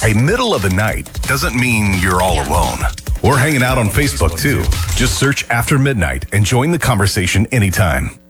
Hey, middle of the night doesn't mean you're all alone. We're hanging out on Facebook too. Just search After Midnight and join the conversation anytime.